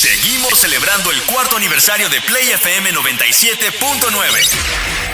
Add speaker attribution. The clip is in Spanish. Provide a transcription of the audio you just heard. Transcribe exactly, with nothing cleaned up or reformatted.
Speaker 1: Seguimos celebrando el cuarto aniversario de Play F M noventa y siete punto nueve.